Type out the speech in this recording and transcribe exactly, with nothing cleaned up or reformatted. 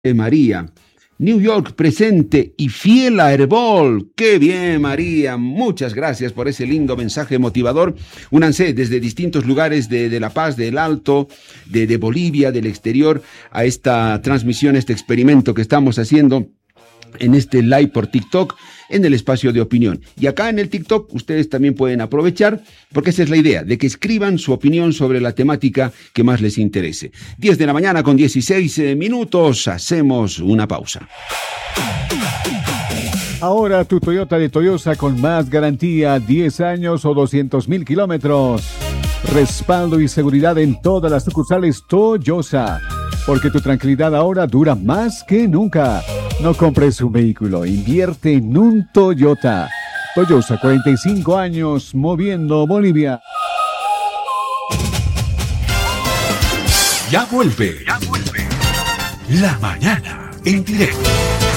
María. New York presente y fiel a Herbol. ¡Qué bien, María! Muchas gracias por ese lindo mensaje motivador. Únanse desde distintos lugares de, de La Paz, del Alto, de, de Bolivia, del exterior, a esta transmisión, este experimento que estamos haciendo en este live por TikTok, en el espacio de opinión. Y acá en el TikTok ustedes también pueden aprovechar, porque esa es la idea, de que escriban su opinión sobre la temática que más les interese. diez de la mañana con dieciséis minutos, hacemos una pausa. Ahora tu Toyota de Toyosa con más garantía, diez años o doscientos mil kilómetros. Respaldo y seguridad en todas las sucursales Toyosa, porque tu tranquilidad ahora dura más que nunca. No compres un vehículo, invierte en un Toyota. Toyosa, cuarenta y cinco años, moviendo Bolivia. Ya vuelve, ya vuelve. La mañana en directo.